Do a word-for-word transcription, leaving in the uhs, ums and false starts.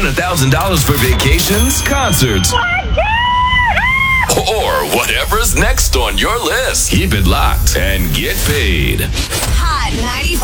Win one thousand dollars for vacations, concerts, or whatever's next on your list. Keep it locked and get paid. Hot ninety-five.